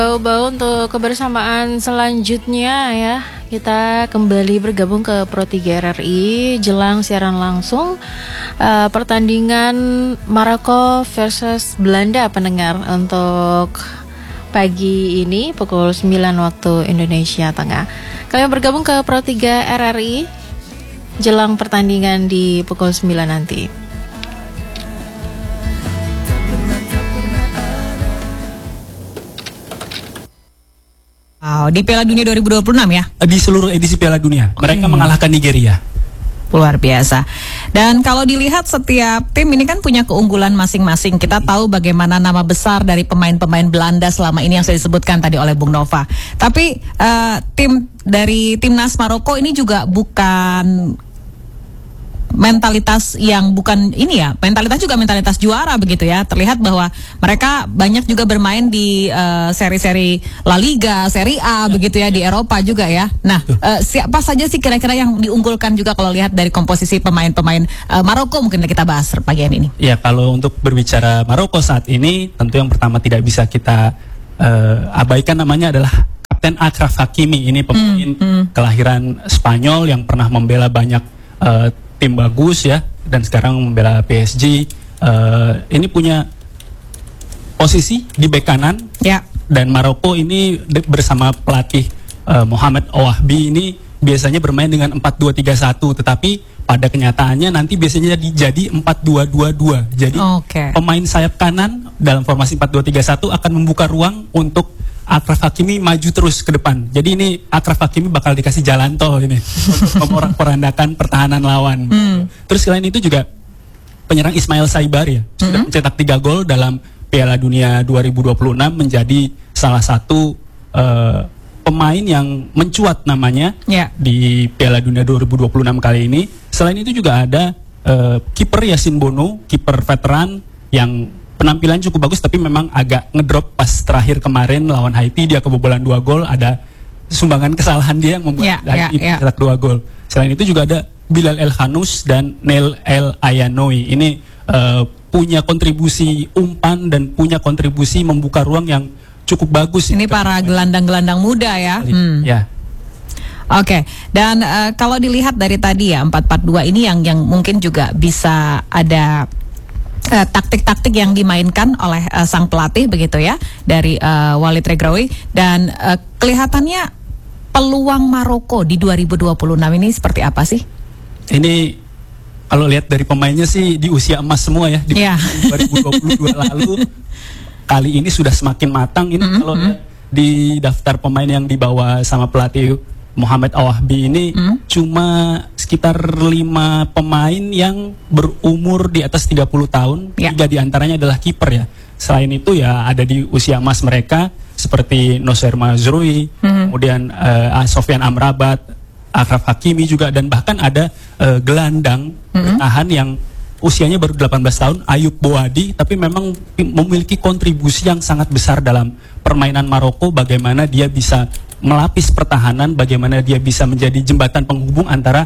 Coba untuk kebersamaan selanjutnya ya, kita kembali bergabung ke Pro 3 RRI jelang siaran langsung pertandingan Maroko versus Belanda pendengar untuk pagi ini pukul 9 waktu Indonesia Tengah. Kalian bergabung ke Pro 3 RRI jelang pertandingan di pukul 9 nanti. Di Piala Dunia 2026 ya? Di seluruh edisi Piala Dunia. Mereka mengalahkan Nigeria. Luar biasa. Dan kalau dilihat setiap tim ini kan punya keunggulan masing-masing. Kita tahu bagaimana nama besar dari pemain-pemain Belanda selama ini yang sudah disebutkan tadi oleh Bung Nova. Tapi tim dari timnas Maroko ini juga bukan mentalitas yang bukan ini ya, mentalitas juga mentalitas juara begitu ya. Terlihat bahwa mereka banyak juga bermain di seri-seri La Liga, Serie A begitu ya, di Eropa juga ya. Nah, siapa saja sih kira-kira yang diunggulkan juga kalau lihat dari komposisi pemain-pemain Maroko, mungkin kita bahas pagi ini. Ya, kalau untuk berbicara Maroko saat ini, tentu yang pertama tidak bisa kita abaikan namanya adalah Kapten Achraf Hakimi. Ini pemain kelahiran Spanyol yang pernah membela banyak tim bagus ya, dan sekarang membela PSG. Ini punya posisi di bek kanan ya. Dan Maroko ini bersama pelatih Mohamed Ouahbi ini biasanya bermain dengan 4-2-3-1, tetapi pada kenyataannya nanti biasanya jadi 4-2-2-2. Jadi pemain sayap kanan dalam formasi 4-2-3-1 akan membuka ruang untuk Achraf Hakimi maju terus ke depan. Jadi ini Achraf Hakimi bakal dikasih jalan tol ini untuk memorak-porandakan pertahanan lawan. Terus selain itu juga penyerang Ismail Saibar ya, sudah mencetak 3 gol dalam Piala Dunia 2026, menjadi salah satu pemain yang mencuat namanya di Piala Dunia 2026 kali ini. Selain itu juga ada kiper Yasin Bono, kiper veteran yang penampilan cukup bagus, tapi memang agak ngedrop pas terakhir kemarin lawan Haiti. Dia kebobolan 2 gol, ada sumbangan kesalahan dia yang membuat Haiti cetak 2 gol. Selain itu juga ada Bilal El Khanous dan Neil El Ayanoui. Ini punya kontribusi umpan dan punya kontribusi membuka ruang yang cukup bagus. Ini para gelandang-gelandang muda ya. Ya. Oke, dan kalau dilihat dari tadi ya 4-4-2 ini yang mungkin juga bisa ada taktik-taktik yang dimainkan oleh sang pelatih begitu ya, dari Walid Regraoui. Dan kelihatannya peluang Maroko di 2026 ini seperti apa sih? Ini kalau lihat dari pemainnya sih di usia emas semua ya, di 2022 lalu. Kali ini sudah semakin matang. Ini kalau di daftar pemain yang dibawa sama pelatih Mohamed Ouahbi ini cuma sekitar 5 pemain yang berumur di atas 30 tahun. 3 diantaranya adalah kiper ya. Selain itu ya ada di usia emas mereka seperti Noser Mazroui, kemudian Sofyan Amrabat, Achraf Hakimi juga, dan bahkan ada gelandang bertahan yang usianya baru 18 tahun, Ayub Boadi, tapi memang memiliki kontribusi yang sangat besar dalam permainan Maroko. Bagaimana dia bisa melapis pertahanan, bagaimana dia bisa menjadi jembatan penghubung antara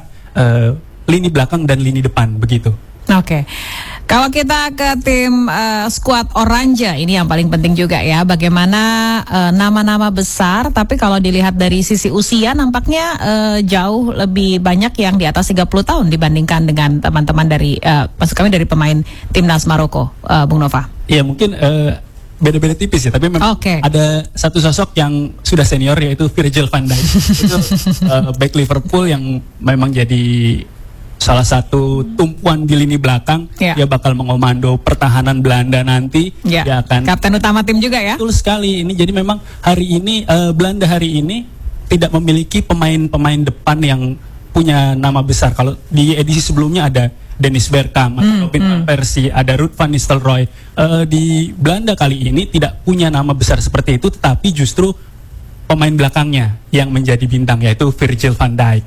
lini belakang dan lini depan, begitu. Oke. Kalau kita ke tim skuad Oranje, ini yang paling penting juga ya, bagaimana nama-nama besar, tapi kalau dilihat dari sisi usia nampaknya jauh lebih banyak yang di atas 30 tahun dibandingkan dengan teman-teman dari maksud kami dari pemain timnas Maroko, Bung Nova. Iya, mungkin beda-beda tipis ya, tapi memang ada satu sosok yang sudah senior, yaitu Virgil van Dijk. Itu back Liverpool yang memang jadi salah satu tumpuan di lini belakang. Dia bakal mengomando pertahanan Belanda nanti. Dia akan kapten utama tim juga ya. Betul sekali. Ini jadi memang hari ini Belanda hari ini tidak memiliki pemain-pemain depan yang punya nama besar. Kalau di edisi sebelumnya ada Dennis Bergkamp, Robin van Persie, ada Ruud van Nistelrooy. Di Belanda kali ini tidak punya nama besar seperti itu, tetapi justru pemain belakangnya yang menjadi bintang, yaitu Virgil van Dijk.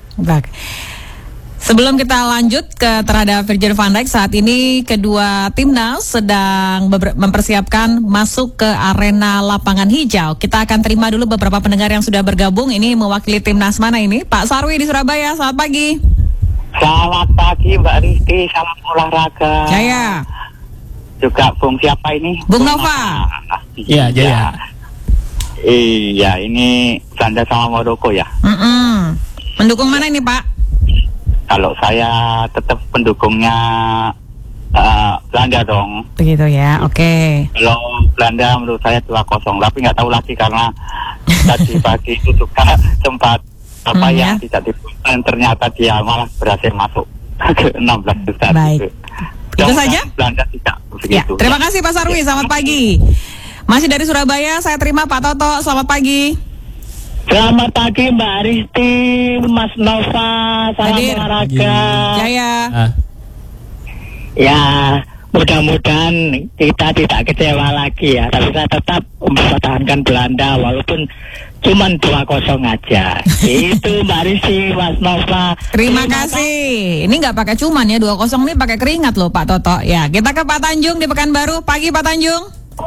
Sebelum kita lanjut ke terhadap Virgil van Dijk, saat ini kedua timnas sedang mempersiapkan masuk ke arena lapangan hijau. Kita akan terima dulu beberapa pendengar yang sudah bergabung. Ini mewakili timnas mana ini? Pak Sarwi di Surabaya, selamat pagi. Selamat pagi Mbak Rizky, salam olahraga. Jaya. Juga Bung siapa ini? Bung Nova. Iya, Jaya. Iya, ini Belanda sama Maroko ya. Mendukung mana ini Pak? Kalau saya tetap pendukungnya Belanda dong. Begitu ya, oke. Kalau Belanda menurut saya 2-0, tapi nggak tahu lagi karena tadi pagi itu juga sempat yang tidak diputuskan, ternyata dia malah berhasil masuk ke 16 besar. Baik. Itu saja? Belanda tidak Ya, begitu. terima kasih Pak Sarwi, selamat pagi. Masih dari Surabaya, saya terima Pak Toto, selamat pagi. Selamat pagi Mbak Risti, Mas Nova, salam Hadir. olahraga. Jaya. Ya, mudah-mudahan kita tidak kecewa lagi ya. Tapi saya tetap mempertahankan Belanda walaupun cuma 2-0 aja. Itu Mbak Risti, Mas Nova. Terima kasih. Ini nggak pakai cuman ya, 2-0 nih pakai keringat loh Pak Toto. Ya, kita ke Pak Tanjung di Pekanbaru. Pagi Pak Tanjung.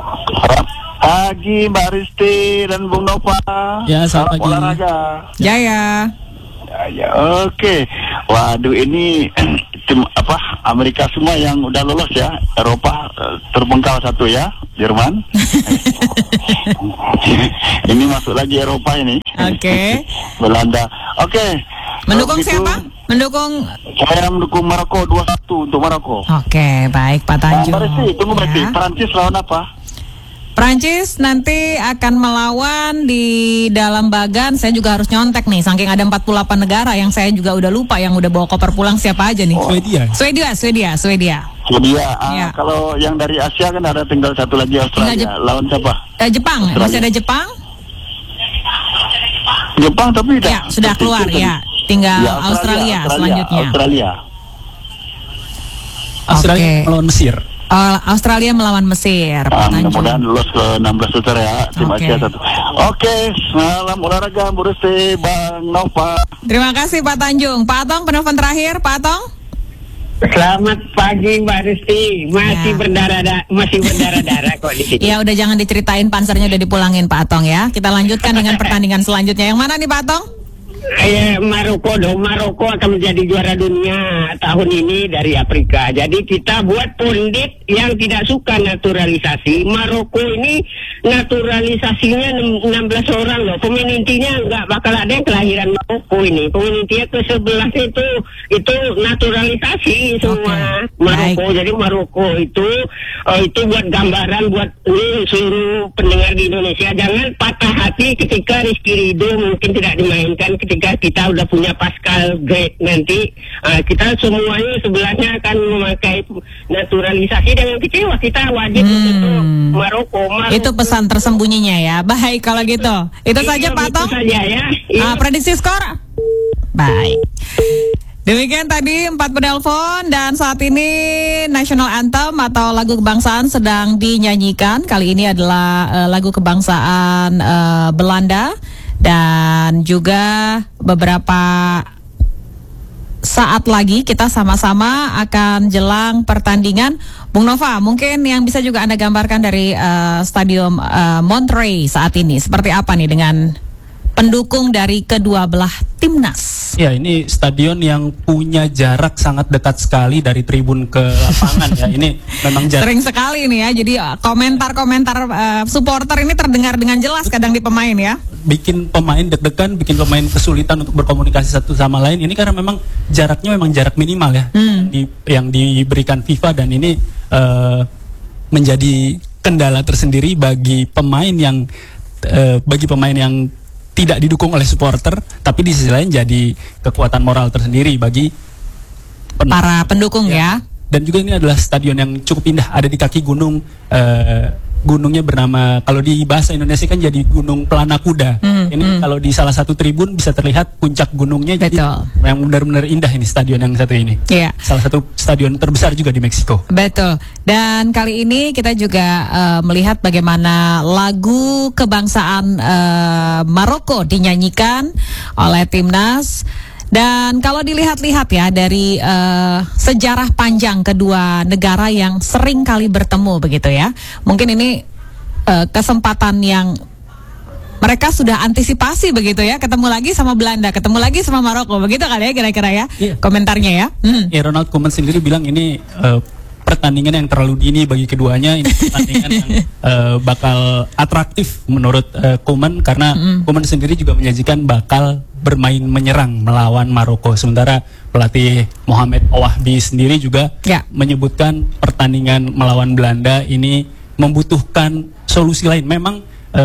Pagi Mbak Risti dan Bung Nova. Ya, selamat pagi. Olahraga. Jaya. Ya, oke. Waduh, ini tim Amerika semua yang udah lolos ya. Eropa terbengkalai satu ya, Jerman. Ini masuk lagi Eropa ini. Oke. Belanda. Oke. Mendukung Kalau siapa? gitu, Mendukung. Saya mendukung Maroko 2-1 untuk Maroko. Oke, baik Pak Tanjung. Mbak Risti, tunggu Mbak Risti. Ya. Perancis lawan apa? Prancis nanti akan melawan di dalam bagan. Saya juga harus nyontek nih, saking ada 48 negara yang saya juga udah lupa yang udah bawa koper pulang siapa aja nih. Swedia. Dia, Ya. kalau yang dari Asia kan ada tinggal satu lagi Australia. Lawan siapa? Jepang, Australia. masih ada Jepang? Jepang tapi Ya, sudah keluar ya. Tinggal Ya, Australia selanjutnya. Australia Oke. melawan Mesir. Australia melawan Mesir. Pak Tanjung. Mudah-mudahan lolos ke 16 besar ya tim Oke. Asia satu. Oke, salam olahraga Bu Risti, Bang Nova. Terima kasih Pak Tanjung. Pak Atong, penelpon terakhir, Pak Atong. Selamat pagi Mbak Risti. Masih Ya. berdarah-darah kok di sini. Ya udah jangan diceritain pansernya udah dipulangin Pak Atong ya. Kita lanjutkan dengan pertandingan selanjutnya. Yang mana nih Pak Atong? Maroko akan menjadi juara dunia tahun ini dari Afrika. Jadi kita buat pundit yang tidak suka naturalisasi. Maroko ini naturalisasinya 16 orang loh. Pemain intinya nggak bakal ada yang kelahiran Maroko ini. Pemain intinya ke-11 itu naturalisasi semua. Oke. Maroko. Baik. Jadi Maroko itu buat gambaran buat seluruh pendengar di Indonesia. Jangan patah hati ketika Rizky Ridho mungkin tidak dimainkan ketika kita udah punya Pascal Grade nanti. Kita semuanya sebelahnya akan memakai naturalisasi dengan kecewa. Kita wajib untuk Maroko. Itu pesan tersembunyinya ya. Baik kalau gitu. Itu saja Pak Atong. Itu saja ya. Prediksi skor. Baik. Demikian tadi 4 penelpon dan saat ini National Anthem atau lagu kebangsaan sedang dinyanyikan. Kali ini adalah lagu kebangsaan Belanda dan juga beberapa saat lagi kita sama-sama akan jelang pertandingan. Bung Nova, mungkin yang bisa juga Anda gambarkan dari Stadion Monterrey saat ini seperti apa nih dengan pendukung dari kedua belah timnas? Ya, ini stadion yang punya jarak sangat dekat sekali dari tribun ke lapangan ya. Ini memang jarak. Sering sekali nih ya. Jadi komentar-komentar supporter ini terdengar dengan jelas kadang di pemain ya. Bikin pemain deg-degan, bikin pemain kesulitan untuk berkomunikasi satu sama lain. Ini karena memang jaraknya memang jarak minimal ya yang diberikan FIFA, dan ini menjadi kendala tersendiri bagi pemain yang tidak didukung oleh supporter, tapi di sisi lain jadi kekuatan moral tersendiri bagi Para pendukung ya. Dan juga ini adalah stadion yang cukup indah, ada di kaki gunung. Gunungnya bernama, kalau di bahasa Indonesia kan jadi Gunung Pelana Kuda. Ini kalau di salah satu tribun bisa terlihat puncak gunungnya. Betul. Jadi yang benar-benar indah ini stadion yang satu ini. Iya. Salah satu stadion terbesar juga di Meksiko. Betul. Dan kali ini kita juga melihat bagaimana lagu kebangsaan Maroko dinyanyikan oleh timnas. Dan kalau dilihat-lihat ya dari sejarah panjang kedua negara yang sering kali bertemu begitu ya. Mungkin ini kesempatan yang mereka sudah antisipasi begitu ya. Ketemu lagi sama Belanda, ketemu lagi sama Maroko. Begitu kali ya kira-kira ya Iya. komentarnya ya. Ya, Ronald Koeman sendiri bilang ini pertandingan yang terlalu dini bagi keduanya. Ini pertandingan yang bakal atraktif menurut Koeman, karena Koeman sendiri juga menyajikan bakal bermain menyerang melawan Maroko. Sementara pelatih Mohamed Owahbi sendiri juga menyebutkan pertandingan melawan Belanda ini membutuhkan solusi lain. Memang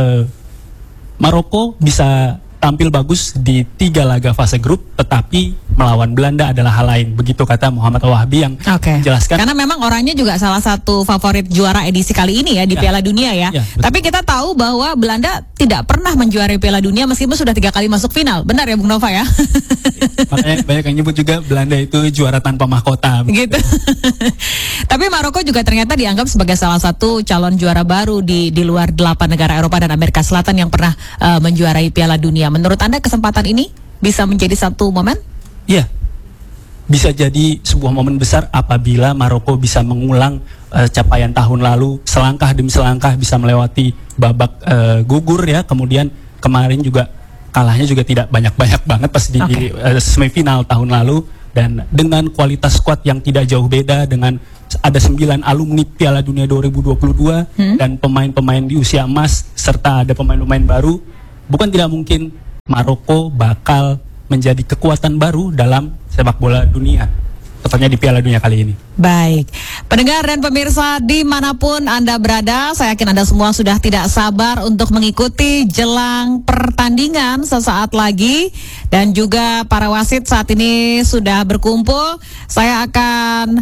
Maroko bisa tampil bagus di 3 laga fase grup, tetapi melawan Belanda adalah hal lain. Begitu kata Muhammad Owahbi yang menjelaskan. Karena memang orangnya juga salah satu favorit juara edisi kali ini ya di Piala Dunia ya. Tapi kita tahu bahwa Belanda tidak pernah menjuarai Piala Dunia meskipun sudah 3 kali masuk final. Benar ya Bung Nova ya? Makanya banyak yang nyebut juga Belanda itu juara tanpa mahkota. Gitu. Tapi Maroko juga ternyata dianggap sebagai salah satu calon juara baru di luar 8 negara Eropa dan Amerika Selatan yang pernah menjuarai Piala Dunia. Menurut Anda kesempatan ini bisa menjadi satu momen? Iya, bisa jadi sebuah momen besar apabila Maroko bisa mengulang capaian tahun lalu, selangkah demi selangkah bisa melewati babak gugur ya. Kemudian kemarin juga kalahnya juga tidak banyak-banyak banget pas di semifinal tahun lalu, dan dengan kualitas skuad yang tidak jauh beda, dengan ada 9 alumni Piala Dunia 2022 dan pemain-pemain di usia emas serta ada pemain-pemain baru, bukan tidak mungkin Maroko bakal menjadi kekuatan baru dalam sepak bola dunia, tepatnya di Piala Dunia kali ini. Baik, pendengar dan pemirsa dimanapun Anda berada, saya yakin Anda semua sudah tidak sabar untuk mengikuti jelang pertandingan sesaat lagi. Dan juga para wasit saat ini sudah berkumpul. Saya akan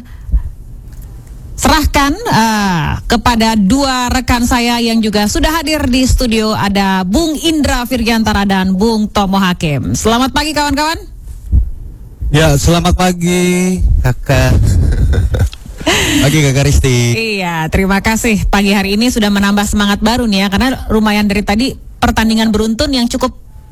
serahkan kepada 2 rekan saya yang juga sudah hadir di studio. Ada Bung Indra Virgiantara dan Bung Tomo Hakim. Selamat pagi kawan-kawan. Ya, selamat pagi kakak. Pagi kakak Risti. Iya, terima kasih. Pagi hari ini sudah menambah semangat baru nih ya, karena lumayan dari tadi pertandingan beruntun yang cukup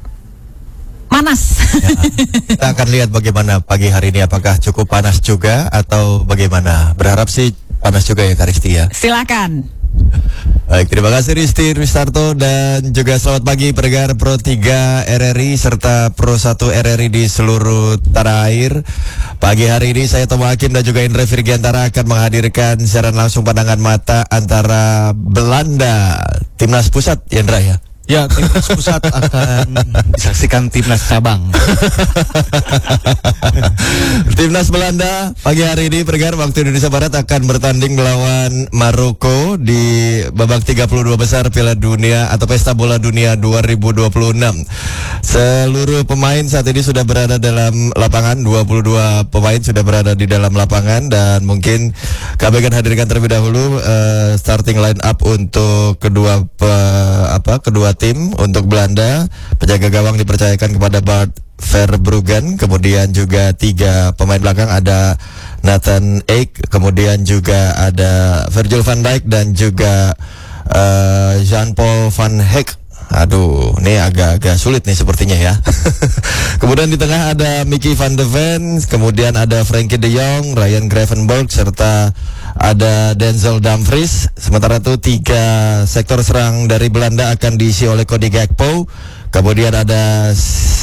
panas. Ya, kita akan lihat bagaimana pagi hari ini, apakah cukup panas juga atau bagaimana. Berharap sih panas juga ya Kak Risti ya. Silakan. Baik, terima kasih Risti Ristarto, dan juga selamat pagi pendengar Pro 3 RRI serta Pro 1 RRI di seluruh tanah air. Pagi hari ini saya Tomo Hakim dan juga Indra Virgiantara akan menghadirkan siaran langsung pandangan mata antara Belanda, Timnas Pusat ya Indra ya. Ya, Timnas Pusat akan disaksikan Timnas Cabang. Timnas Belanda pagi hari ini pendengar waktu Indonesia Barat akan bertanding melawan Maroko di babak 32 besar Piala Dunia atau Pesta Bola Dunia 2026. Seluruh pemain saat ini sudah berada dalam lapangan, 22 pemain sudah berada di dalam lapangan, dan mungkin kami akan hadirkan terlebih dahulu starting line up untuk kedua tim. Untuk Belanda, penjaga gawang dipercayakan kepada Bart Verbruggen, kemudian juga 3 pemain belakang ada Nathan Ake, kemudian juga ada Virgil van Dijk dan juga Jean-Paul van Heck. Aduh, ini agak-agak sulit nih sepertinya ya. Kemudian di tengah ada Mickey van de Ven, kemudian ada Frenkie de Jong, Ryan Gravenberch, serta ada Denzel Dumfries. Sementara itu 3 sektor serang dari Belanda akan diisi oleh Cody Gakpo, kemudian ada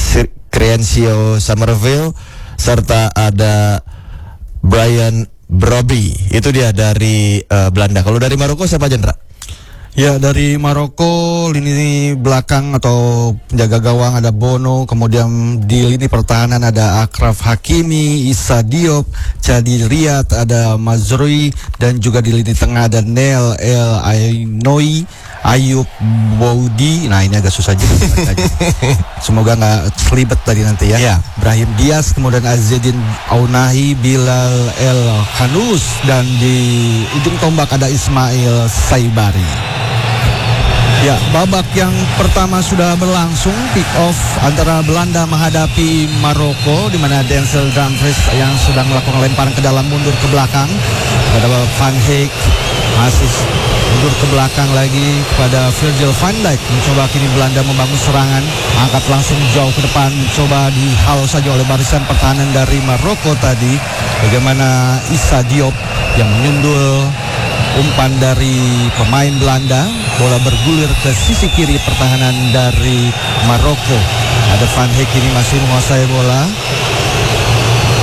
Crencio Somerville, serta ada Brian Brobby. Itu dia dari Belanda. Kalau dari Maroko siapa Jendra? Ya, dari Maroko lini belakang atau penjaga gawang ada Bono, kemudian di lini pertahanan ada Achraf Hakimi, Issa Diop, Chadi Riyad, ada Mazrui, dan juga di lini tengah ada Neil El Ainoui, Ayub Boudi. Nah, ini agak susah juga. Semoga nggak selibet tadi nanti ya. Brahim Diaz, kemudian Azzedine Ounahi, Bilal El Khanous, dan di ujung tombak ada Ismail Saibari. Ya, babak yang pertama sudah berlangsung, kick off antara Belanda menghadapi Maroko, di mana Denzel Dumfries yang sedang melakukan lemparan ke dalam mundur ke belakang. Ada Van Heek masih mundur ke belakang lagi kepada Virgil van Dijk. Mencoba kini Belanda membangun serangan, angkat langsung jauh ke depan, coba dihalau saja oleh barisan pertahanan dari Maroko tadi. Bagaimana Issa Diop yang menyundul umpan dari pemain Belanda, bola bergulir ke sisi kiri pertahanan dari Maroko. Ada Van Heek ini masih menguasai bola.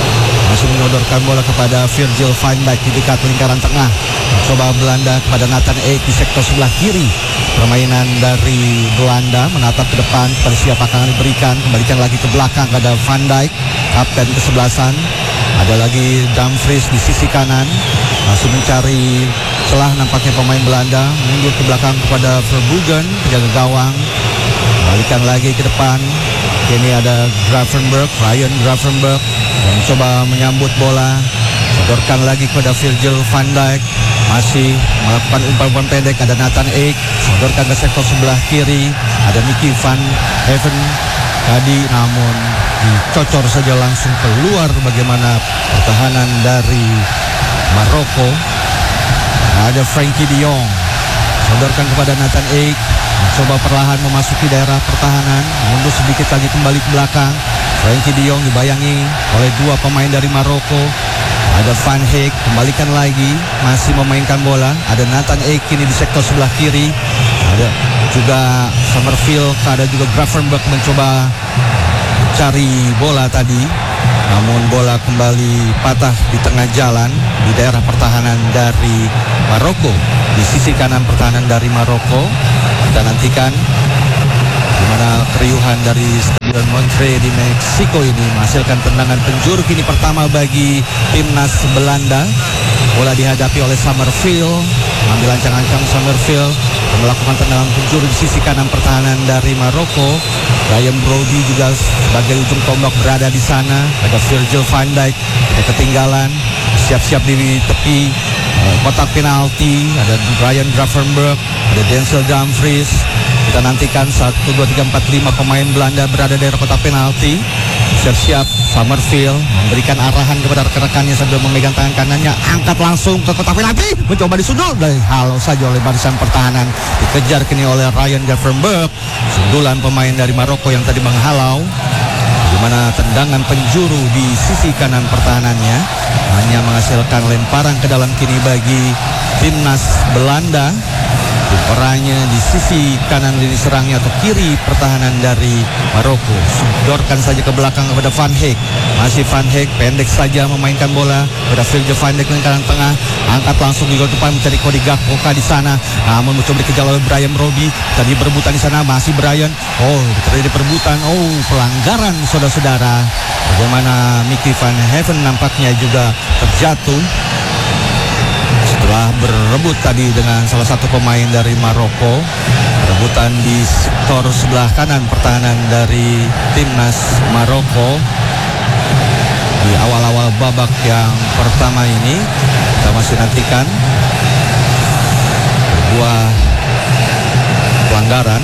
masih menyodorkan bola kepada Virgil van Dijk di dekat lingkaran tengah. Coba Belanda kepada Nathan Ake di sektor sebelah kiri. Permainan dari Belanda menatap ke depan kepada siapa akan diberikan. Kembalikan lagi ke belakang kepada Van Dijk, kapten kesebelasan. Ada lagi Dumfries di sisi kanan, masih mencari celah nampaknya pemain Belanda. Mundur ke belakang kepada Verbruggen, penjaga gawang. Kembalikan lagi ke depan. Ini ada Ryan Gravenberch yang coba menyambut bola. Sodorkan lagi kepada Virgil van Dijk, masih melakukan umpan pendek. Ada Nathan Ake, sodorkan ke sektor sebelah kiri. Ada Mickey van Heaven tadi, namun dicocor saja langsung keluar. Bagaimana pertahanan dari Maroko. Ada Frankie de Jong, sodorkan kepada Nathan Ake, mencoba perlahan memasuki daerah pertahanan, mundur sedikit lagi kembali ke belakang. Frankie de Jong dibayangi oleh dua pemain dari Maroko. Ada Van Dijk, kembalikan lagi, masih memainkan bola. Ada Nathan Ake kini di sektor sebelah kiri. Ada juga Summerfield, ada juga Gravenberch mencoba cari bola tadi, namun bola kembali patah di tengah jalan di daerah pertahanan dari Maroko. Di sisi kanan pertahanan dari Maroko, kita nantikan di mana keriuhan dari Stadion Montreux di Meksiko ini menghasilkan tendangan penjuru kini pertama bagi timnas Belanda. Bola dihadapi oleh Summerfield, ambil ancang-ancang Summerfield melakukan tendangan penjuru di sisi kanan pertahanan dari Maroko. Ryan Brody juga sebagai ujung tombak berada di sana. Ada Virgil van Dijk, ada ketinggalan, siap-siap di tepi kotak penalti. Ada Ryan Gravenberch, ada Denzel Dumfries. Kita nantikan 1, 2, 3, 4, 5 pemain Belanda berada di daerah kotak penalti. Siap-siap Summerfield memberikan arahan kepada rekan-rekannya sambil memegang tangan kanannya. Angkat langsung ke kotak penalti, mencoba disundul, dihalau saja oleh barisan pertahanan. Dikejar kini oleh Ryan Gravenberch. Sundulan pemain dari Maroko yang tadi menghalau. Di mana tendangan penjuru di sisi kanan pertahanannya hanya menghasilkan lemparan ke dalam kini bagi timnas Belanda. Tim oranye di sisi kanan lini serangnya atau kiri pertahanan dari Maroko. Sodorkan saja ke belakang kepada Van Dijk. Masih Van Dijk pendek saja memainkan bola kepada Virgil van Dijk lingkaran tengah. Angkat langsung di gol depan mencari Cody Gakpo di sana. Namun mencoba dikejar oleh Brian Brody. Tadi berebutan di sana, masih Brian. Oh, terjadi perebutan. Oh, pelanggaran saudara-saudara. Bagaimana Mickey van Heaven nampaknya juga terjatuh setelah berebut tadi dengan salah satu pemain dari Maroko. Rebutan di sektor sebelah kanan pertahanan dari timnas Maroko di awal-awal babak yang pertama ini. Kita masih nantikan sebuah pelanggaran.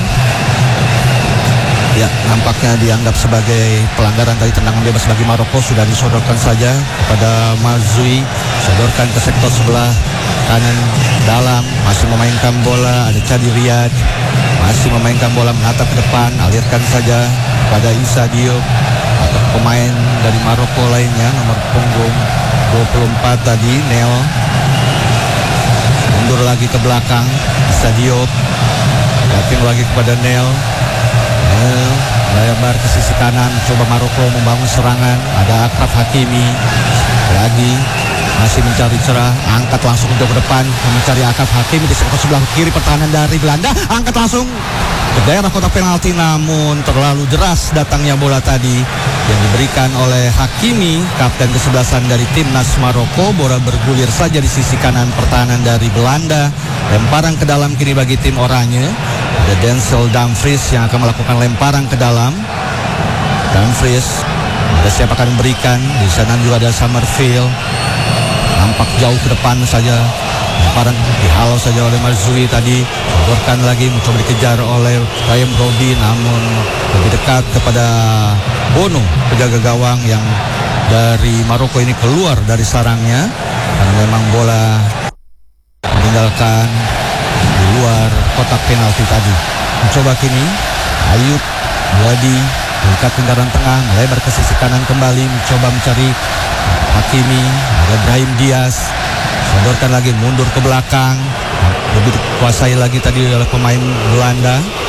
Ya, nampaknya dianggap sebagai pelanggaran tadi. Tendangan bebas bagi Maroko sudah disodorkan saja kepada Mazui. Sodorkan ke sektor sebelah kanan dalam, masih memainkan bola. Ada Chadi Riyad, masih memainkan bola menatap ke depan. Alirkan saja kepada Issa Diop atau pemain dari Maroko lainnya, nomor punggung 24 tadi, Nel. Mundur lagi ke belakang, Issa Diop. Yakin lagi kepada Nel. Lebar ke sisi kanan, coba Maroko membangun serangan. Ada Achraf Hakimi lagi, masih mencari cerah. Angkat langsung ke depan, mencari Achraf Hakimi di sektor sebelah kiri pertahanan dari Belanda. Angkat langsung ke daerah kotak penalti, namun terlalu deras datangnya bola tadi yang diberikan oleh Hakimi, kapten kesebelasan dari timnas Maroko. Bola bergulir saja di sisi kanan pertahanan dari Belanda. Lemparan ke dalam kini bagi tim oranye. Ada Denzel Dumfries yang akan melakukan lemparan ke dalam. Dumfries, ada siapa akan memberikan. Di sana juga ada Summerfield. Nampak jauh ke depan saja. Lemparan dihalau saja oleh Mazrui tadi. Sodorkan lagi, mencoba dikejar oleh Ryan Brody, namun lebih dekat kepada Bono, penjaga gawang yang dari Maroko ini keluar dari sarangnya karena memang bola meninggalkan di luar kotak penalti tadi. Mencoba kini Ayub Wadi dekat lingkaran tengah, melebar ke sisi kanan kembali, mencoba mencari Hakimi. Ada Brahim Diaz, sodorkan lagi, mundur ke belakang, lebih dikuasai lagi tadi oleh pemain Belanda. Ada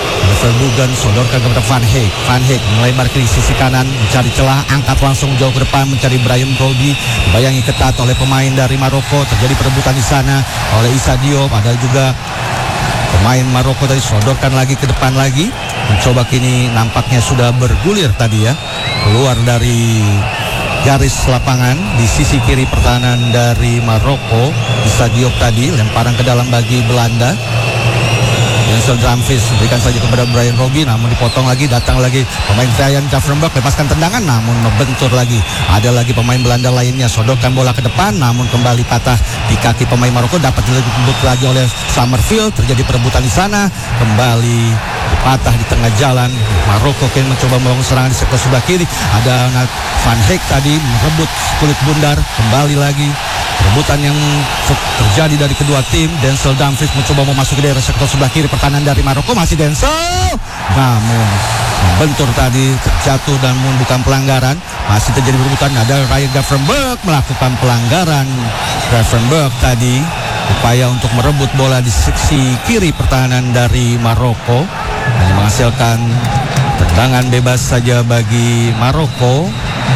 Verbruggen sodorkan kepada Van Heek. Van Heek melebar ke sisi kanan, mencari celah, angkat langsung jauh ke depan, mencari Brahim Brobbey. Dibayangi ketat oleh pemain dari Maroko. Terjadi perebutan di sana oleh Issa Diop. Ada juga pemain Maroko tadi sodorkan lagi ke depan lagi. Mencoba kini nampaknya sudah bergulir tadi ya. Keluar dari garis lapangan di sisi kiri pertahanan dari Maroko. Issa Diop tadi lemparan ke dalam bagi Belanda. Denzel Dumfries berikan saja kepada Bryan Robbie, namun dipotong lagi. Datang lagi pemain Ryan Gravenberch, lepaskan tendangan namun membentur lagi. Ada lagi pemain Belanda lainnya, sodorkan bola ke depan namun kembali patah di kaki pemain Maroko. Dapat dilebut lagi oleh Summerfield. Terjadi perebutan di sana, kembali patah di tengah jalan. Maroko kini mencoba membangun serangan di sektor sebelah kiri. Ada Van Heek tadi merebut kulit bundar. Kembali lagi perebutan yang terjadi dari kedua tim. Denzel Dumfries mencoba memasuki daerah sektor sebelah kiri pertahanan dari Maroko. Masih Denzel, namun membentur tadi, terjatuh dan bukan pelanggaran. Masih terjadi perebutan. Ada Ryan Gravenberch melakukan pelanggaran. Gravenberch tadi upaya untuk merebut bola di sisi kiri pertahanan dari Maroko, hanya menghasilkan tendangan bebas saja bagi Maroko.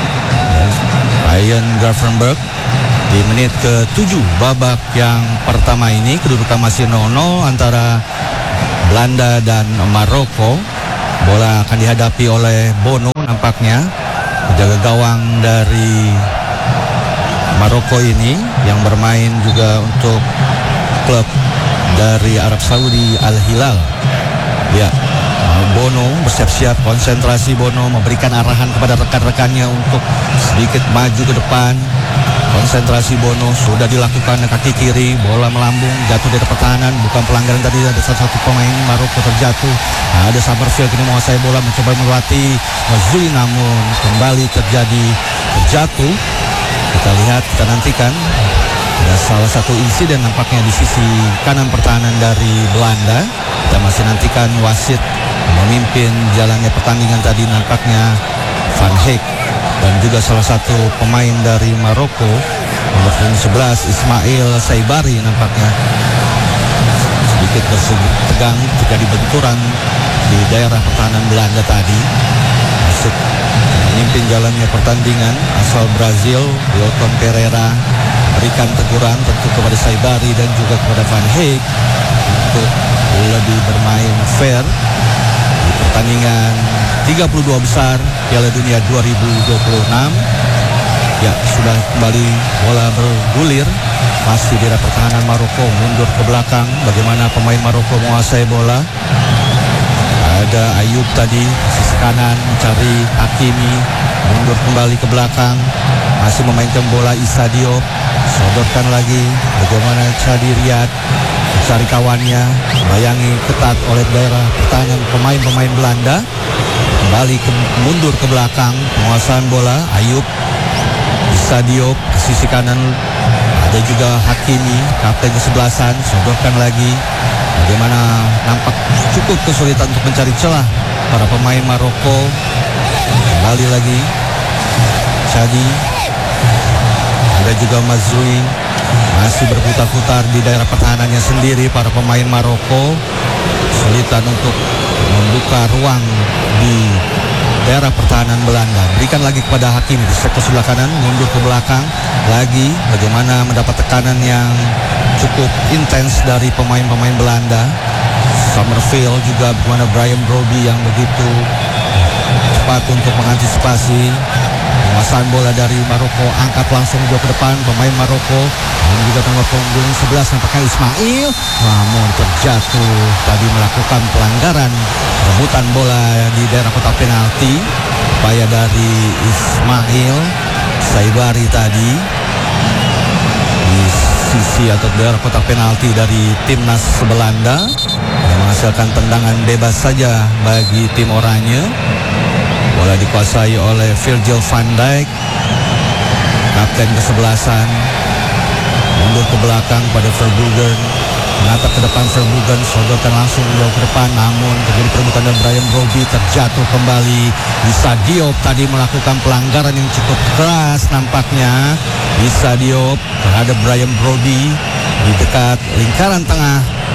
Ryan Gravenberch di menit ke-7 babak yang pertama ini. Kedudukan masih 0-0 antara Belanda dan Maroko. Bola akan dihadapi oleh Bono nampaknya, penjaga gawang dari Maroko ini yang bermain juga untuk klub dari Arab Saudi Al Hilal. Ya, Bono bersiap-siap, konsentrasi Bono memberikan arahan kepada rekan-rekannya untuk sedikit maju ke depan. Konsentrasi Bono sudah dilakukan kaki kiri, bola melambung, jatuh dari pertahanan, bukan pelanggaran tadi. Ada salah satu pemain Maroko terjatuh. Ada Summerfield ini menguasai bola, mencoba melewati Mazui, namun kembali terjatuh. Kita lihat, kita nantikan. Ada salah satu insiden nampaknya di sisi kanan pertahanan dari Belanda. Kita masih nantikan wasit memimpin jalannya pertandingan tadi, nampaknya Van Heek. Dan juga salah satu pemain dari Maroko, nomor 11 Ismail Saibari, nampaknya sedikit tegang, terjadi benturan di daerah pertahanan Belanda tadi. Masuk memimpin jalannya pertandingan asal Brazil, Wilton Pereira berikan teguran tentu kepada Saibari dan juga kepada Van Heek untuk lebih bermain fair di pertandingan 32 besar Piala Dunia 2026. Ya, sudah kembali bola bergulir. Masih di pertahanan Maroko, mundur ke belakang. Bagaimana pemain Maroko menguasai bola. Ada Ayub tadi sisi kanan mencari Hakimi, mundur kembali ke belakang. Masih memainkan bola Issa Diop, sodorkan lagi. Bagaimana Chadi Riyad mencari kawannya, bayangi ketat oleh daerah pertahanan pemain-pemain Belanda. Kembali mundur ke belakang, penguasaan bola Ayub, Issa Diop ke sisi kanan. Ada juga Hakimi, kapten kesebelasan, sodorkan lagi. Bagaimana nampak cukup kesulitan untuk mencari celah para pemain Maroko. Kembali lagi Chadi, ada juga Mazrui, masih berputar-putar di daerah pertahanannya sendiri. Para pemain Maroko kesulitan untuk membuka ruang di daerah pertahanan Belanda. Berikan lagi kepada Hakimi di sektor sebelah kanan, mundur ke belakang lagi. Bagaimana mendapat tekanan yang cukup intens dari pemain-pemain Belanda. Summerfield juga, bagaimana Bryan Brobbey yang begitu cepat untuk mengantisipasi. Penguasaan bola dari Maroko, angkat langsung jauh ke depan pemain Maroko. Dan juga nomor punggung 11 nampaknya Ismail, namun terjatuh tadi melakukan pelanggaran rebutan bola di daerah kotak penalti. Upaya dari Ismail Saibari tadi di sisi atau daerah kotak penalti dari timnas Belanda, yang menghasilkan tendangan bebas saja bagi tim oranye. Bola dikuasai oleh Virgil van Dijk, kapten kesebelasan. Mundur ke belakang pada Verbruggen, menatap ke depan Verbruggen, sodorkan langsung jauh ke depan, namun terjadi perebutan dan Bryan Brobbey terjatuh kembali. Issa Diop tadi melakukan pelanggaran yang cukup keras nampaknya. Issa Diop terhadap Bryan Brobbey di dekat lingkaran tengah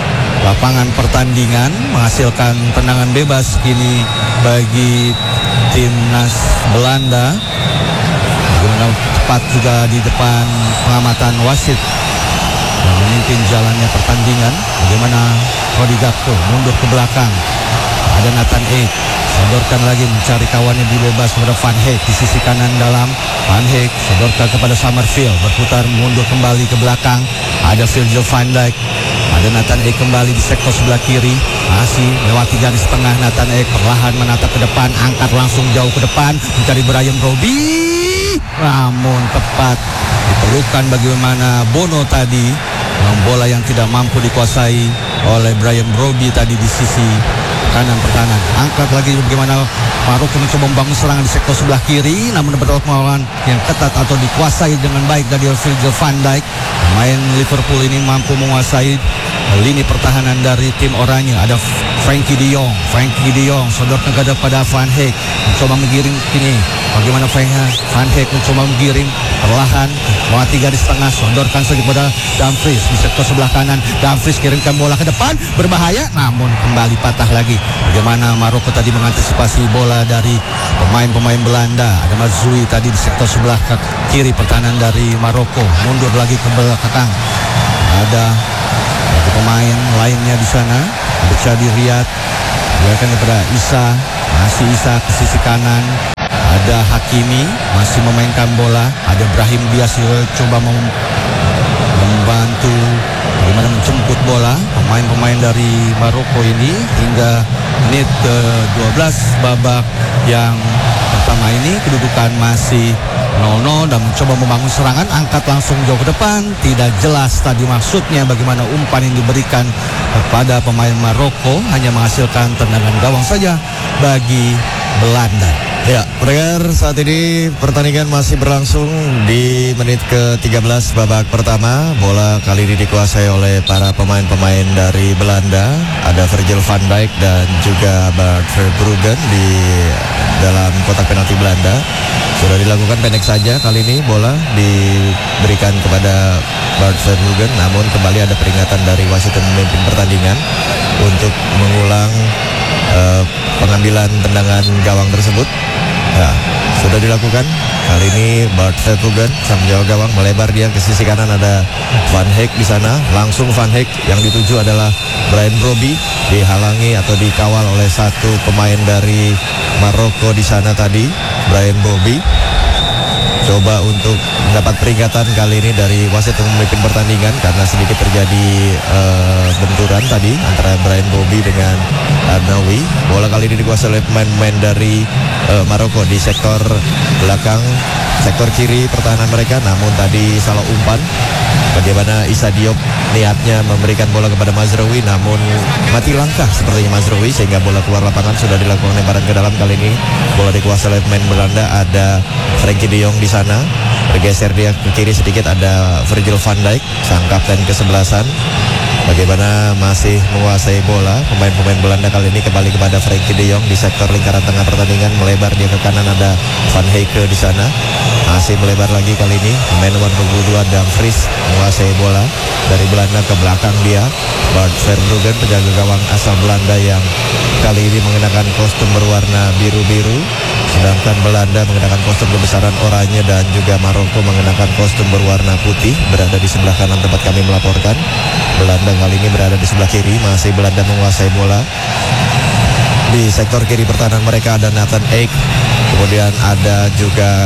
lapangan pertandingan, menghasilkan tendangan bebas kini bagi timnas Belanda. Bagaimana tepat juga di depan pengamatan wasit yang memimpin jalannya pertandingan. Bagaimana Rodi Gakpo mundur ke belakang, ada Nathan Ake, sodorkan lagi mencari kawannya di bebas kepada Van Heek di sisi kanan dalam. Van Heek sodorkan kepada Summerfield, berputar mundur kembali ke belakang, ada Virgil van Dijk, ada Nathan Ake kembali di sektor sebelah kiri, masih melewati garis tengah. Nathan Ake perlahan menatap ke depan, angkat langsung jauh ke depan mencari Bryan Brobbey, namun tepat diperlukan bagaimana Bono tadi. Bola yang tidak mampu dikuasai oleh Bryan Brobbey tadi di sisi kanan pertahanan. Angkat lagi bagaimana Maroko mencoba membangun serangan di sektor sebelah kiri, namun mendapat melawan yang ketat atau dikuasai dengan baik dari Virgil van Dijk. Pemain Liverpool ini mampu menguasai lini pertahanan dari tim oranye. Ada Frankie de Jong sodorkan kepada Van Heek, mencoba menggiring kini. Bagaimana Van Heek mencoba menggiring perlahan melewati garis tengah, sodorkan saja kepada Dumfries di sektor sebelah kanan. Dumfries kirimkan bola ke depan, berbahaya, namun kembali patah lagi. Bagaimana Maroko tadi mengantisipasi bola dari pemain-pemain Belanda. Ada Mazrui tadi di sektor sebelah kiri pertahanan dari Maroko, mundur lagi ke belakang. Ada pemain lainnya di sana, ada Chadi Riyad, berikan kepada Isa, masih Isa ke sisi kanan. Ada Hakimi masih memainkan bola, ada Brahim Diaz coba membantu bagaimana menjemput bola pemain-pemain dari Maroko ini hingga menit ke-12 babak yang pertama ini. Kedudukan masih 0-0 dan mencoba membangun serangan, angkat langsung jauh ke depan. Tidak jelas tadi maksudnya bagaimana umpan yang diberikan kepada pemain Maroko, hanya menghasilkan tendangan gawang saja bagi Belanda. Ya, pendengar, saat ini pertandingan masih berlangsung di menit ke-13 babak pertama. Bola kali ini dikuasai oleh para pemain-pemain dari Belanda. Ada Virgil van Dijk dan juga Bart Verbruggen di dalam kotak penalti Belanda. Sudah dilakukan pendek saja kali ini, bola diberikan kepada Bart Verbruggen, namun kembali ada peringatan dari wasit yang memimpin pertandingan untuk mengulang pengambilan tendangan gawang tersebut. Ya, sudah dilakukan. Kali ini Bart Verbruggen sang penjaga gawang melebar dia ke sisi kanan, ada Van Heek di sana. Langsung Van Heek yang dituju adalah Bryan Brobbey, dihalangi atau dikawal oleh satu pemain dari Maroko di sana tadi, Bryan Brobbey. Coba untuk mendapat peringatan kali ini dari wasit yang memimpin pertandingan karena sedikit terjadi benturan tadi antara Bryan Brobbey dengan Arnaoui. Bola kali ini dikuasai oleh pemain-pemain dari Maroko di sektor belakang, sektor kiri pertahanan mereka, namun tadi salah umpan. Bagaimana Issa Diop niatnya memberikan bola kepada Mazraoui, namun mati langkah sepertinya Mazraoui sehingga bola keluar lapangan. Sudah dilakukan lemparan ke dalam. Kali ini bola dikuasai oleh pemain Belanda, ada Frankie de Jong di sana. Bergeser dia ke kiri sedikit, ada Virgil van Dijk sang kapten kesebelasan. Bagaimana masih menguasai bola pemain-pemain Belanda kali ini, kembali kepada Frankie de Jong di sektor lingkaran tengah pertandingan. Melebar dia ke kanan, ada Van Heek di sana. Masih melebar lagi kali ini pemain nomor 22 Dumfries menguasai bola dari Belanda ke belakang dia. Bart Verbruggen, penjaga gawang asal Belanda yang kali ini mengenakan kostum berwarna biru-biru, sedangkan Belanda mengenakan kostum berbesaran oranye dan juga Maroko mengenakan kostum berwarna putih. Berada di sebelah kanan tempat kami melaporkan. Belanda kali ini berada di sebelah kiri. Masih Belanda menguasai bola. Di sektor kiri pertahanan mereka ada Nathan Ake, kemudian ada juga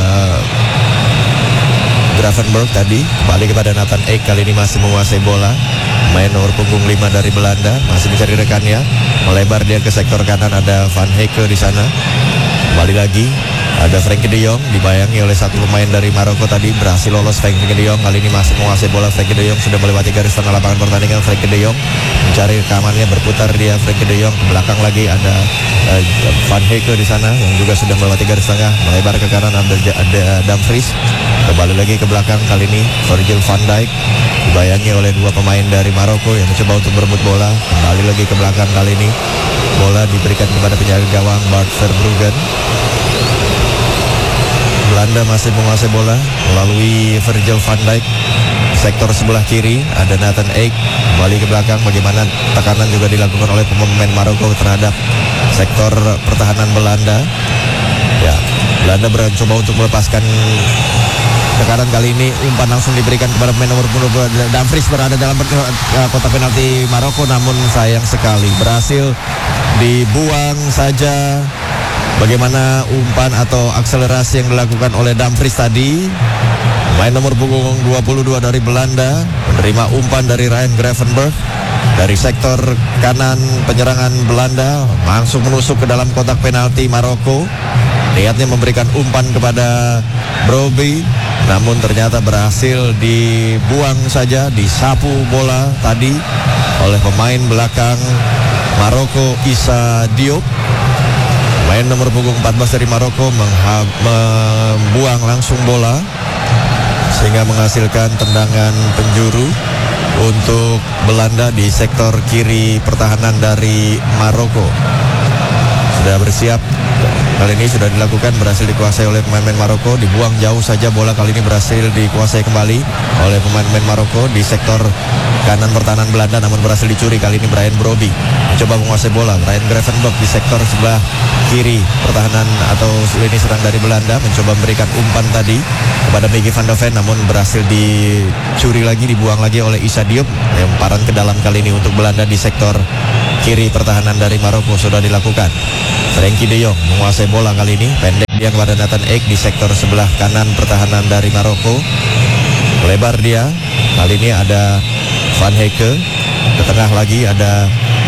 Gravenberch tadi. Kembali kepada Nathan Ake, kali ini masih menguasai bola. Main nomor punggung 5 dari Belanda masih mencari rekannya. Melebar dia ke sektor kanan, ada Van Heek di sana. Kembali lagi ada Frankie de Jong, dibayangi oleh satu pemain dari Maroko tadi. Berhasil lolos Frankie de Jong, kali ini masih menguasai bola. Frankie de Jong sudah melewati garis tengah lapangan pertandingan. Frankie de Jong mencari rekamannya, berputar dia Frankie de Jong ke belakang lagi, ada Van Heek di sana yang juga sudah melewati garis tengah. Melebar ke kanan, ada Dumfries. Kembali lagi ke belakang, kali ini Virgil van Dijk dibayangi oleh dua pemain dari Maroko yang mencoba untuk berebut bola. Kembali lagi ke belakang, kali ini bola diberikan kepada penjaga gawang Bart Verbruggen. Belanda masih menguasai bola melalui Virgil van Dijk. sektor sebelah kiri ada Nathan Ake kembali ke belakang. Bagaimana tekanan juga dilakukan oleh pemain Maroko terhadap sektor pertahanan Belanda. Ya, Belanda mencoba untuk melepaskan tekanan. Kali ini umpan langsung diberikan kepada pemain nomor 22 Dumfries berada dalam kotak penalti Maroko, namun sayang sekali berhasil dibuang saja. Bagaimana umpan atau akselerasi yang dilakukan oleh Dumfries tadi. Pemain nomor punggung 22 dari Belanda menerima umpan dari Ryan Gravenberch dari sektor kanan penyerangan Belanda, langsung menusuk ke dalam kotak penalti Maroko. Niatnya memberikan umpan kepada Brobbey, namun ternyata berhasil dibuang saja, disapu bola tadi oleh pemain belakang Maroko, Issa Diop. Pemain nomor punggung 14 dari Maroko membuang langsung bola sehingga menghasilkan tendangan penjuru untuk Belanda di sektor kiri pertahanan dari Maroko. Sudah bersiap. Kali ini sudah dilakukan, berhasil dikuasai oleh pemain-pemain Maroko. Dibuang jauh saja bola, kali ini berhasil dikuasai kembali oleh pemain-pemain Maroko di sektor kanan pertahanan Belanda, namun berhasil dicuri. Kali ini Brian Brobbey mencoba menguasai bola. Ryan Gravenberch di sektor sebelah kiri pertahanan atau lini serang dari Belanda mencoba memberikan umpan tadi kepada Mickey van de Ven, namun berhasil dicuri lagi, dibuang lagi oleh Issa Diop. Lemparan ke dalam kali ini untuk Belanda di sektor kiri pertahanan dari Maroko sudah dilakukan. Frenkie de Jong menguasai bola kali ini, pendek dia kepada Nathan Ake di sektor sebelah kanan pertahanan dari Maroko. Lebar dia, kali ini ada Van Hecke, ke tengah lagi ada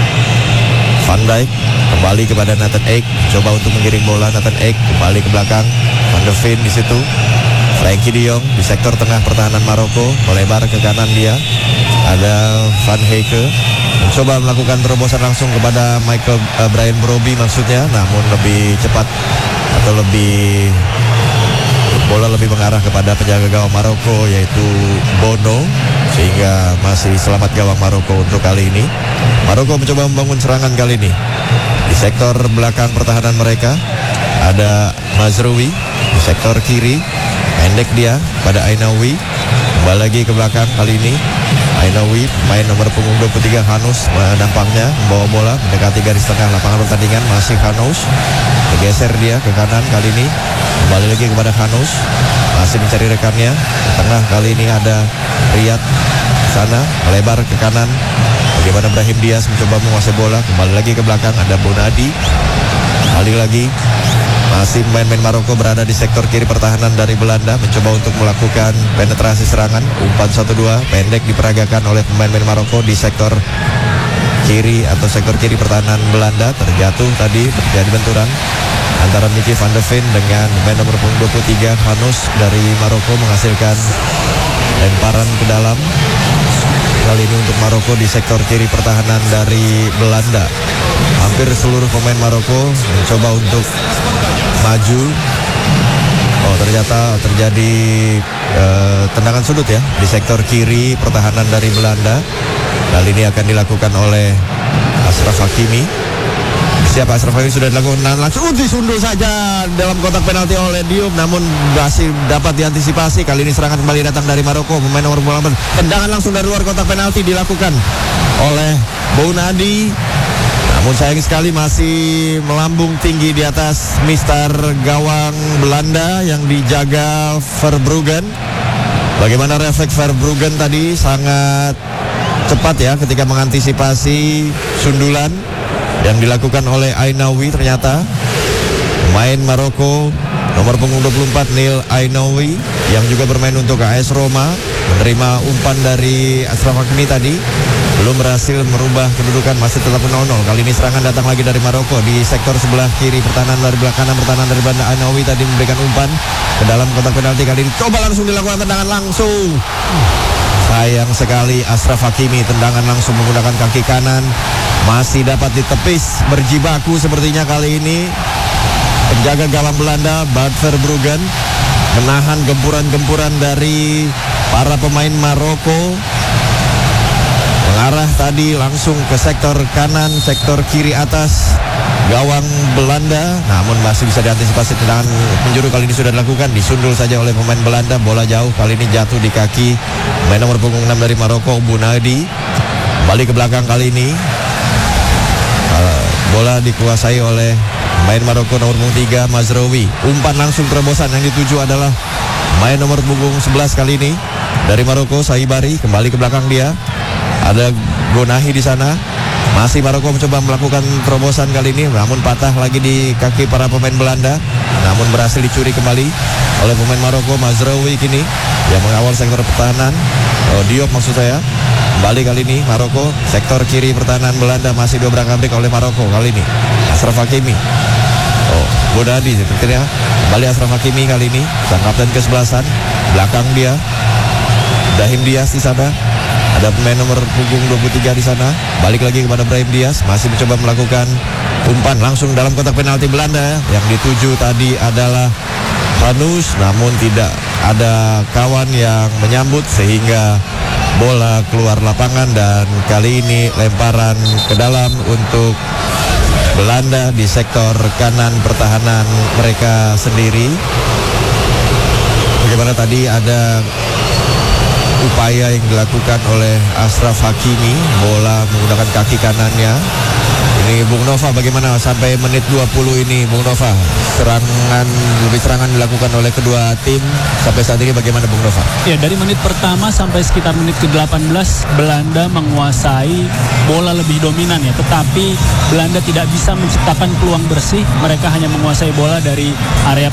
Van Dijk, kembali kepada Nathan Ake, coba untuk mengiring bola. Nathan Ake kembali ke belakang, Van de Ven di situ. Frenkie de Jong di sektor tengah pertahanan Maroko, melebar ke kanan dia, ada Van Hecke, mencoba melakukan terobosan langsung kepada Brian Brobbey maksudnya, namun lebih cepat atau bola lebih mengarah kepada penjaga gawang Maroko yaitu Bono, sehingga masih selamat gawang Maroko untuk kali ini. Maroko mencoba membangun serangan kali ini di sektor belakang pertahanan mereka. Ada Mazraoui di sektor kiri, pendek dia pada Ainaoui, kembali lagi ke belakang kali ini. Ainaoui, main nomor punggung 23 Hanus, nampaknya membawa bola mendekati garis tengah lapangan pertandingan. Masih Hanus, bergeser dia ke kanan kali ini, kembali lagi kepada Hanus, masih mencari rekannya. Di tengah kali ini ada Riyad sana, melebar ke kanan. Bagaimana Brahim Diaz mencoba menguasai bola, kembali lagi ke belakang ada Bonadi. Kali lagi masih pemain-pemain Maroko berada di sektor kiri pertahanan dari Belanda, mencoba untuk melakukan penetrasi serangan. Umpan 1-2 pendek diperagakan oleh pemain-pemain Maroko di sektor kiri atau sektor kiri pertahanan Belanda. Terjatuh tadi, terjadi benturan antara Mickey van de Ven dengan pemain nomor 23 Hanus dari Maroko, menghasilkan lemparan ke dalam. Kali ini untuk Maroko di sektor kiri pertahanan dari Belanda. Hampir seluruh pemain Maroko mencoba untuk maju. Oh, ternyata terjadi tendangan sudut ya di sektor kiri pertahanan dari Belanda. Kali ini akan dilakukan oleh Achraf Hakimi. Siapa Achraf Hakimi sudah dilakukan langsung disundul saja dalam kotak penalti oleh Diop, namun masih dapat diantisipasi. Kali ini serangan kembali datang dari Maroko. Pemain nomor 8, tendangan langsung dari luar kotak penalti dilakukan oleh Bonadi. Namun sayang sekali masih melambung tinggi di atas mister gawang Belanda yang dijaga Verbruggen. Bagaimana refleks Verbruggen tadi sangat cepat ya ketika mengantisipasi sundulan yang dilakukan oleh Ainaoui. Ternyata pemain Maroko nomor punggung 24 Neil Ainaoui yang juga bermain untuk AS Roma menerima umpan dari Achraf Hakimi tadi, belum berhasil merubah kedudukan, masih tetap 0-0. Kali ini serangan datang lagi dari Maroko di sektor sebelah kiri pertahanan dari belakang kanan pertahanan dari Belanda. Ainaoui tadi memberikan umpan ke dalam kotak penalti, kali ini coba langsung dilakukan tendangan langsung. Sayang sekali Achraf Hakimi, tendangan langsung menggunakan kaki kanan, masih dapat ditepis. Berjibaku sepertinya kali ini penjaga gawang Belanda Bart Verbruggen menahan gempuran-gempuran dari para pemain Maroko. Mengarah tadi langsung ke sektor kanan, sektor kiri atas gawang Belanda, namun masih bisa diantisipasi. Tendangan penjuru kali ini sudah dilakukan, disundul saja oleh pemain Belanda. Bola jauh, kali ini jatuh di kaki pemain nomor punggung 6 dari Maroko, Bounadi. Balik ke belakang kali ini. Bola dikuasai oleh pemain Maroko nomor punggung 3, Mazraoui. Umpan langsung terobosan, yang dituju adalah pemain nomor punggung 11 kali ini dari Maroko, Saibari. Kembali ke belakang dia. Ada Gonahi di sana. Masih Maroko mencoba melakukan terobosan kali ini, namun patah lagi di kaki para pemain Belanda. Namun berhasil dicuri kembali oleh pemain Maroko, Mazraoui kini yang mengawal sektor pertahanan. Diop maksud saya. Kembali kali ini Maroko, sektor kiri pertahanan Belanda masih dobrak-abrik oleh Maroko kali ini. Achraf Hakimi. Bounadi sepertinya. Kembali Achraf Hakimi kali ini, sang kapten ke-11-an. Belakang dia Brahim Diaz di sana. Ada pemain nomor punggung 23 di sana. Balik lagi kepada Brahim Diaz, masih mencoba melakukan umpan langsung dalam kotak penalti Belanda. Yang dituju tadi adalah Hanus, namun tidak ada kawan yang menyambut sehingga bola keluar lapangan, dan kali ini lemparan ke dalam untuk Belanda di sektor kanan pertahanan mereka sendiri. Bagaimana tadi ada upaya yang dilakukan oleh Achraf Hakimi, bola menggunakan kaki kanannya. Ini Bung Nova, bagaimana sampai menit 20 ini Bung Nova? Serangan dilakukan oleh kedua tim. Sampai saat ini bagaimana Bung Nova? Ya, dari menit pertama sampai sekitar menit ke-18 Belanda menguasai bola lebih dominan ya, tetapi Belanda tidak bisa menciptakan peluang bersih. Mereka hanya menguasai bola dari area